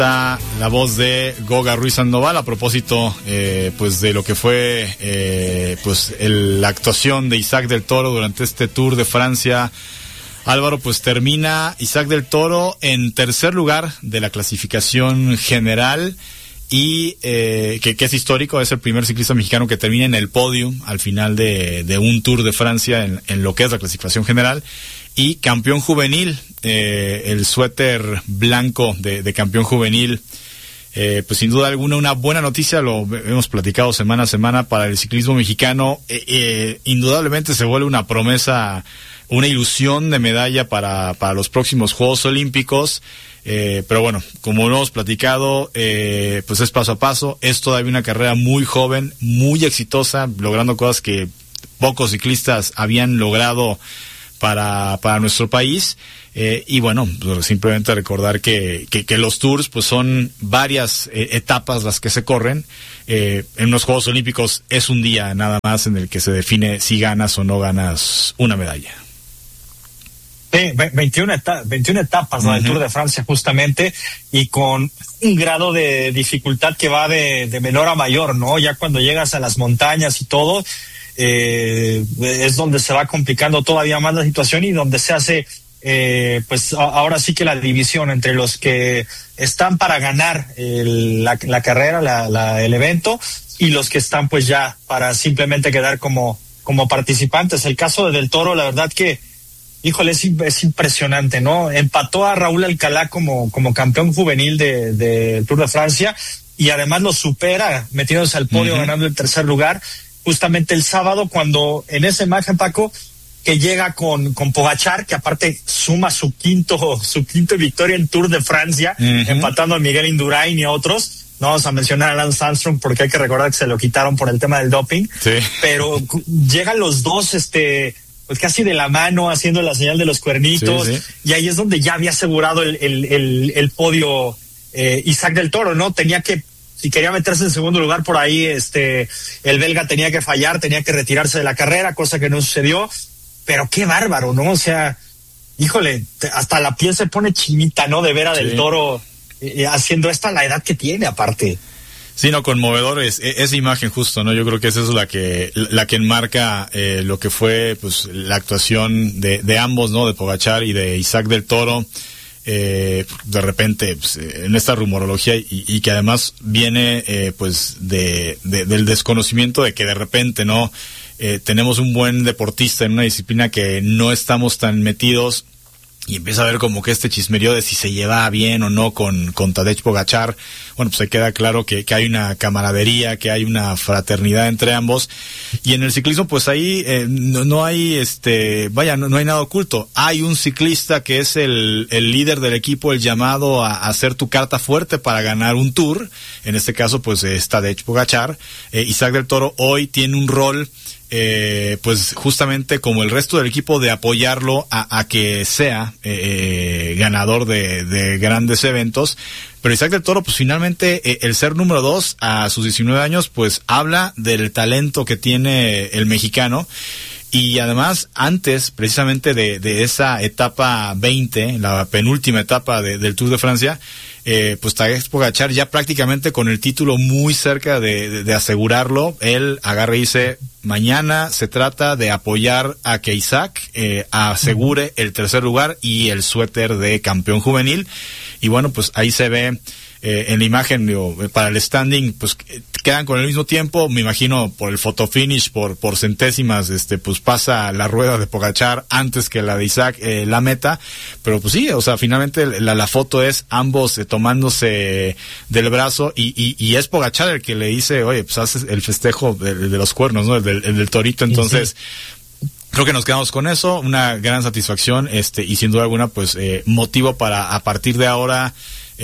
La voz de Goga Ruiz Sandoval a propósito pues de lo que fue pues la actuación de Isaac del Toro durante este Tour de Francia. Álvaro, pues termina Isaac del Toro en tercer lugar de la clasificación general y que es histórico, es el primer ciclista mexicano que termina en el podio al final de un Tour de Francia en lo que es la clasificación general. Y campeón juvenil, el suéter blanco de campeón juvenil, pues sin duda alguna una buena noticia, lo hemos platicado semana a semana para el ciclismo mexicano. Indudablemente se vuelve una promesa, una ilusión de medalla para los próximos Juegos Olímpicos, pero bueno, como lo hemos platicado, pues es paso a paso, es todavía una carrera muy joven, muy exitosa, logrando cosas que pocos ciclistas habían logrado para nuestro país, y bueno, pues simplemente recordar que los tours pues son varias etapas las que se corren. En los Juegos Olímpicos es un día nada más en el que se define si ganas o no ganas una medalla. 21 etapas, ¿no? Del Tour de Francia justamente, y con un grado de dificultad que va de menor a mayor, ¿no? Ya cuando llegas a las montañas y todo, es donde se va complicando todavía más la situación y donde se hace pues ahora sí que la división entre los que están para ganar la carrera, el evento, y los que están pues ya para simplemente quedar como participantes. El caso de Del Toro, la verdad que, híjole, es impresionante, ¿no? Empató a Raúl Alcalá como campeón juvenil de Tour de Francia, y además lo supera metiéndose al podio, ganando el tercer lugar. Justamente el sábado, cuando en esa imagen, Paco, que llega con Pogačar, que aparte suma su quinto victoria en Tour de Francia, empatando a Miguel Indurain y a otros. No vamos a mencionar a Lance Armstrong porque hay que recordar que se lo quitaron por el tema del doping. Sí. Pero llegan los dos, pues casi de la mano, haciendo la señal de los cuernitos. Sí, sí. Y ahí es donde ya había asegurado el podio Isaac del Toro, ¿no? Si quería meterse en segundo lugar por ahí, el belga tenía que fallar, tenía que retirarse de la carrera, cosa que no sucedió. Pero qué bárbaro, ¿no? O sea, híjole, hasta la piel se pone chinita, ¿no? De ver a Del Toro haciendo esto a la edad que tiene, aparte. Sí, no, conmovedor esa imagen justo, ¿no? Yo creo que esa es la que enmarca lo que fue pues la actuación de ambos, ¿no? De Pogačar y de Isaac del Toro. De repente pues, en esta rumorología y que además viene pues del desconocimiento de que de repente no tenemos un buen deportista en una disciplina que no estamos tan metidos, y empieza a ver como que este chismerío de si se lleva bien o no con Tadej Pogačar. Bueno, pues se queda claro que hay una camaradería, que hay una fraternidad entre ambos, y en el ciclismo pues ahí no hay no hay nada oculto. Hay un ciclista que es el líder del equipo, el llamado a hacer tu carta fuerte para ganar un Tour. En este caso pues es Tadej Pogačar. Isaac del Toro hoy tiene un rol pues justamente como el resto del equipo de apoyarlo a que sea ganador de grandes eventos. Pero Isaac del Toro pues finalmente el ser número 2 a sus 19 años pues habla del talento que tiene el mexicano. Y además, antes precisamente de esa etapa 20, la penúltima etapa del Tour de Francia, pues Tadej Pogačar ya prácticamente con el título muy cerca de asegurarlo, él agarra y dice: mañana se trata de apoyar a que Isaac asegure el tercer lugar y el suéter de campeón juvenil. Y bueno, pues ahí se ve en la imagen, digo, para el standing, pues quedan con el mismo tiempo, me imagino por el photo finish, por centésimas, pues pasa la rueda de Pogačar antes que la de Isaac, la meta, pero pues sí, o sea, finalmente la foto es ambos tomándose del brazo, y es Pogačar el que le dice: oye, pues haces el festejo de los cuernos, ¿no? El del torito. Entonces, sí. Creo que nos quedamos con eso, una gran satisfacción, y sin duda alguna, pues, motivo para, a partir de ahora,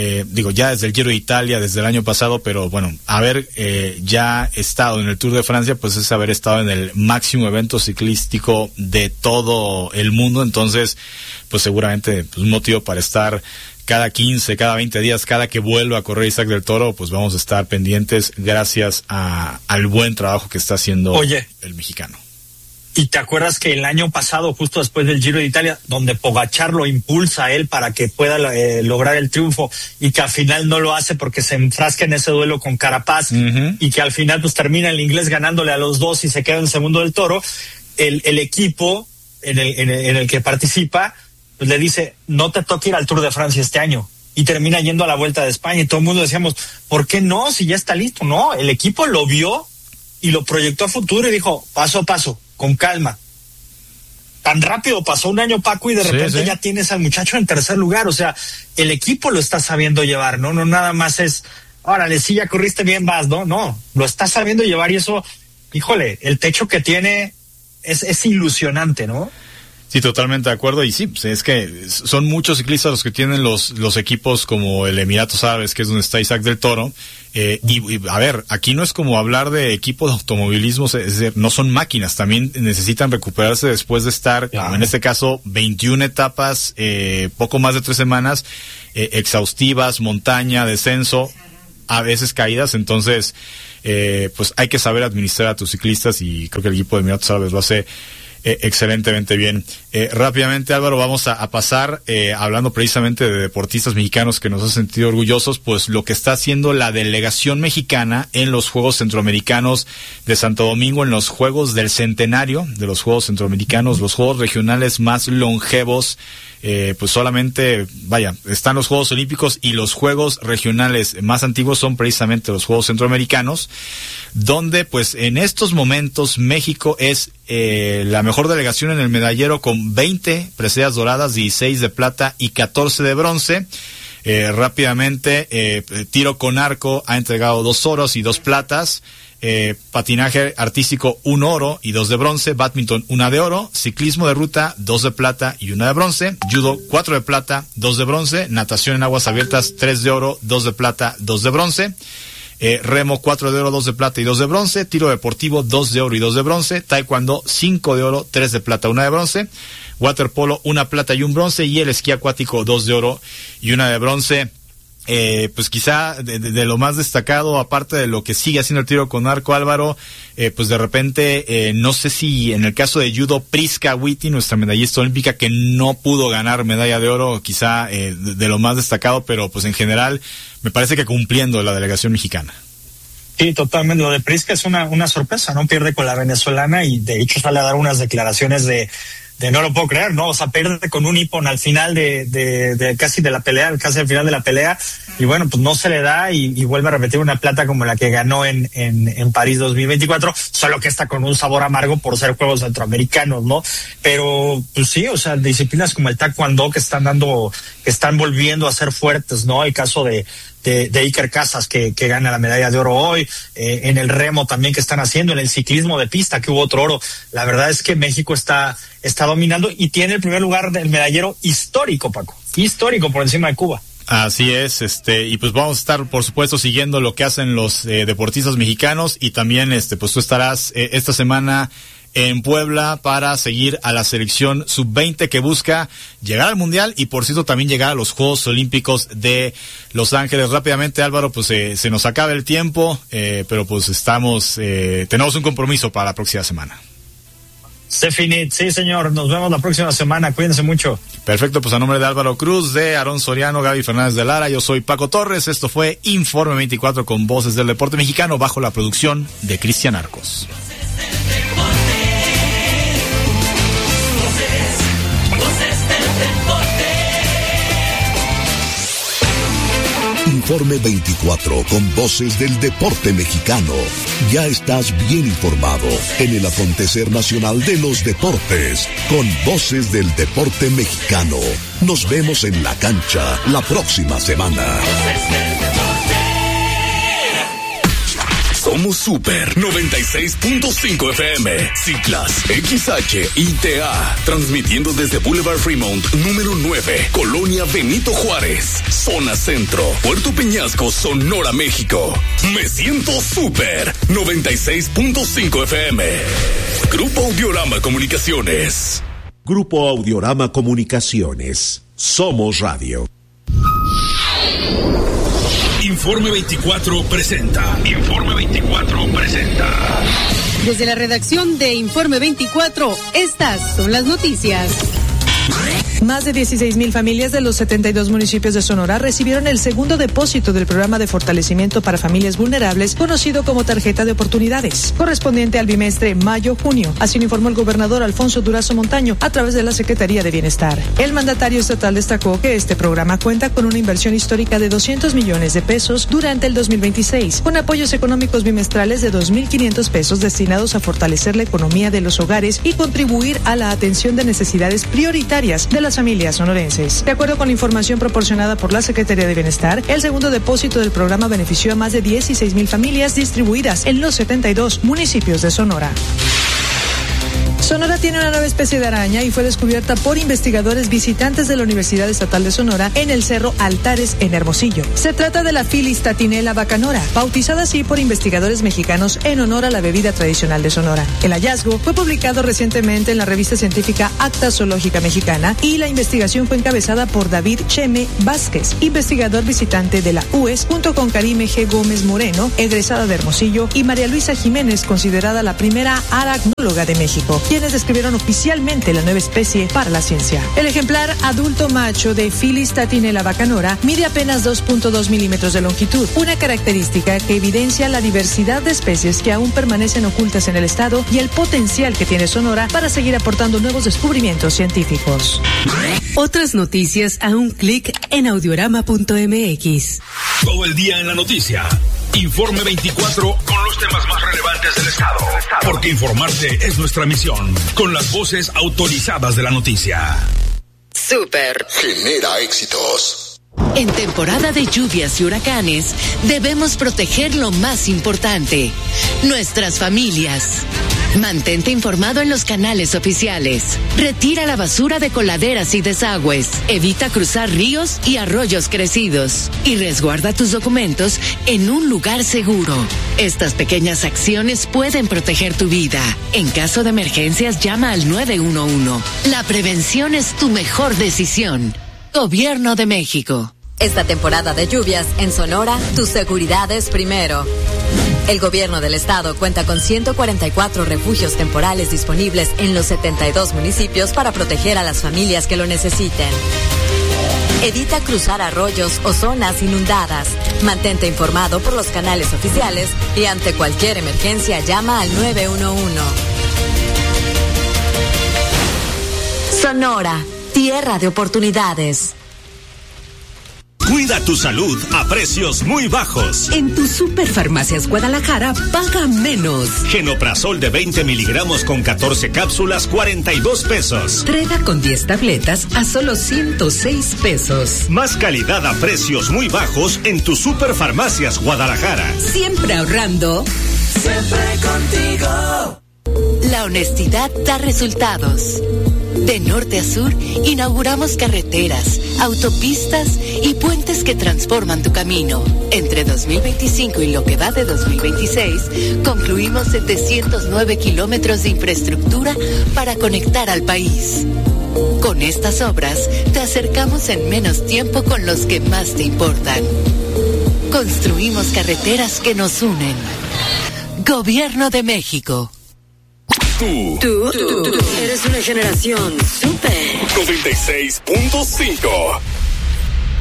ya desde el Giro de Italia, desde el año pasado, pero bueno, haber ya estado en el Tour de Francia, pues es haber estado en el máximo evento ciclístico de todo el mundo. Entonces, pues seguramente pues, un motivo para estar cada 15, cada 20 días, cada que vuelva a correr Isaac del Toro, pues vamos a estar pendientes gracias al buen trabajo que está haciendo el mexicano. Y te acuerdas que el año pasado, justo después del Giro de Italia, donde Pogačar lo impulsa a él para que pueda lograr el triunfo, y que al final no lo hace porque se enfrasca en ese duelo con Carapaz, y que al final pues termina el inglés ganándole a los dos y se queda en segundo del Toro. El equipo en el que participa pues le dice, no te toca ir al Tour de Francia este año, y termina yendo a la Vuelta de España, y todo el mundo decíamos, ¿por qué no? Si ya está listo. No, el equipo lo vio y lo proyectó a futuro y dijo, paso a paso, con calma. Tan rápido pasó un año, Paco, y de repente ya tienes al muchacho en tercer lugar. O sea, el equipo lo está sabiendo llevar, no nada más es, órale, sí, ya corriste bien, vas, no, lo está sabiendo llevar, y eso, híjole, el techo que tiene es ilusionante, ¿no? Sí, totalmente de acuerdo, y sí, pues es que son muchos ciclistas los que tienen los equipos como el Emiratos Árabes, que es donde está Isaac del Toro, y a ver, aquí no es como hablar de equipos de automovilismo, es decir, no son máquinas, también necesitan recuperarse después de estar, como en este caso, 21 etapas, poco más de 3 semanas, exhaustivas, montaña, descenso, a veces caídas, entonces, pues hay que saber administrar a tus ciclistas, y creo que el equipo de Emiratos Árabes lo hace excelentemente bien. Rápidamente, Álvaro, vamos a pasar, hablando precisamente de deportistas mexicanos que nos han sentido orgullosos, pues lo que está haciendo la delegación mexicana en los Juegos Centroamericanos de Santo Domingo, en los Juegos del Centenario de los Juegos Centroamericanos, los Juegos regionales más longevos. Pues solamente, están los Juegos Olímpicos, y los Juegos regionales más antiguos son precisamente los Juegos Centroamericanos, donde pues en estos momentos México es la mejor delegación en el medallero, con 20 preseas doradas, 16 de plata y 14 de bronce. Rápidamente, tiro con arco ha entregado 2 oros y 2 platas. Patinaje artístico 1 oro y 2 de bronce, bádminton 1 de oro, ciclismo de ruta 2 de plata y 1 de bronce, judo 4 de plata, 2 de bronce, natación en aguas abiertas 3 de oro, 2 de plata, 2 de bronce, remo 4 de oro, 2 de plata y 2 de bronce, tiro deportivo 2 de oro y 2 de bronce, taekwondo 5 de oro, 3 de plata, 1 de bronce, waterpolo 1 plata y 1 bronce, y el esquí acuático 2 de oro y 1 de bronce. Pues quizá de lo más destacado, aparte de lo que sigue haciendo el tiro con arco, Álvaro, pues de repente, no sé si en el caso de judo, Prisca Witty, nuestra medallista olímpica, que no pudo ganar medalla de oro, quizá de lo más destacado, pero pues en general me parece que cumpliendo la delegación mexicana. Sí, totalmente. Lo de Prisca es una sorpresa, ¿no? Pierde con la venezolana, y de hecho sale a dar unas declaraciones de no lo puedo creer, ¿no? O sea, pierde con un hipón al final de casi de la pelea, casi al final de la pelea, y bueno, pues no se le da, y vuelve a repetir una plata como la que ganó en París 2024, solo que está con un sabor amargo por ser Juegos Centroamericanos, ¿no? Pero, pues sí, o sea, disciplinas como el taekwondo que están volviendo a ser fuertes, ¿no? El caso de Iker Casas, que gana la medalla de oro hoy, en el remo también que están haciendo, en el ciclismo de pista que hubo otro oro. La verdad es que México está dominando, y tiene el primer lugar del medallero histórico, Paco, histórico, por encima de Cuba. Así es, y pues vamos a estar, por supuesto, siguiendo lo que hacen los deportistas mexicanos, y también, pues tú estarás esta semana en Puebla para seguir a la selección sub-20 que busca llegar al Mundial, y por cierto también llegar a los Juegos Olímpicos de Los Ángeles. Rápidamente, Álvaro, pues se nos acaba el tiempo, pero pues tenemos un compromiso para la próxima semana. Sí, señor, nos vemos la próxima semana, cuídense mucho. Perfecto, pues a nombre de Álvaro Cruz, de Aarón Soriano, Gaby Fernández de Lara, yo soy Paco Torres, esto fue Informe 24 con voces del deporte mexicano, bajo la producción de Cristian Arcos. Informe 24 con voces del deporte mexicano. Ya estás bien informado en el acontecer nacional de los deportes con voces del deporte mexicano. Nos vemos en la cancha la próxima semana. Somos Super 96.5 FM, Ciclas, XHITA, transmitiendo desde Boulevard Fremont, número 9, Colonia Benito Juárez, Zona Centro, Puerto Peñasco, Sonora, México. Me siento Super 96.5 FM. Grupo Audiorama Comunicaciones. Grupo Audiorama Comunicaciones. Somos Radio. Informe 24 presenta. Desde la redacción de Informe 24, estas son las noticias. Más de 16,000 familias de los 72 municipios de Sonora recibieron el segundo depósito del programa de fortalecimiento para familias vulnerables, conocido como Tarjeta de Oportunidades, correspondiente al bimestre mayo-junio. Así lo informó el gobernador Alfonso Durazo Montaño a través de la Secretaría de Bienestar. El mandatario estatal destacó que este programa cuenta con una inversión histórica de 200 millones de pesos durante el 2026, con apoyos económicos bimestrales de 2,500 pesos destinados a fortalecer la economía de los hogares y contribuir a la atención de necesidades prioritarias de las familias sonorenses. De acuerdo con la información proporcionada por la Secretaría de Bienestar, el segundo depósito del programa benefició a más de 16,000 familias distribuidas en los 72 municipios de Sonora. Sonora tiene una nueva especie de araña y fue descubierta por investigadores visitantes de la Universidad Estatal de Sonora en el Cerro Altares, en Hermosillo. Se trata de la Filis tatinella bacanora, bautizada así por investigadores mexicanos en honor a la bebida tradicional de Sonora. El hallazgo fue publicado recientemente en la revista científica Acta Zoológica Mexicana y la investigación fue encabezada por David Cheme Vázquez, investigador visitante de la UES, junto con Karime G. Gómez Moreno, egresada de Hermosillo, y María Luisa Jiménez, considerada la primera aracnóloga de México, quienes describieron oficialmente la nueva especie para la ciencia. El ejemplar adulto macho de Filis tatinella bacanora mide apenas 2.2 milímetros de longitud, una característica que evidencia la diversidad de especies que aún permanecen ocultas en el estado y el potencial que tiene Sonora para seguir aportando nuevos descubrimientos científicos. Otras noticias a un clic en audiorama.mx. Todo el día en la noticia. Informe 24 con los temas más relevantes del estado. Porque informarte es nuestra misión. Con las voces autorizadas de la noticia. Super. Genera éxitos. En temporada de lluvias y huracanes, debemos proteger lo más importante: nuestras familias. Mantente informado en los canales oficiales. Retira la basura de coladeras y desagües. Evita cruzar ríos y arroyos crecidos. Y resguarda tus documentos en un lugar seguro. Estas pequeñas acciones pueden proteger tu vida. En caso de emergencias, llama al 911. La prevención es tu mejor decisión. Gobierno de México. Esta temporada de lluvias en Sonora, tu seguridad es primero. El gobierno del estado cuenta con 144 refugios temporales disponibles en los 72 municipios para proteger a las familias que lo necesiten. Evita cruzar arroyos o zonas inundadas. Mantente informado por los canales oficiales y ante cualquier emergencia llama al 911. Sonora, tierra de oportunidades. Cuida tu salud a precios muy bajos. En tu Superfarmacias Guadalajara, paga menos. Genoprazol de 20 miligramos con 14 cápsulas, 42 pesos. Treda con 10 tabletas a solo 106 pesos. Más calidad a precios muy bajos en tu Superfarmacias Guadalajara. Siempre ahorrando. Siempre contigo. La honestidad da resultados. De norte a sur, inauguramos carreteras, autopistas y puentes que transforman tu camino. Entre 2025 y lo que va de 2026, concluimos 709 kilómetros de infraestructura para conectar al país. Con estas obras, te acercamos en menos tiempo con los que más te importan. Construimos carreteras que nos unen. Gobierno de México. Tú eres una generación super 96.5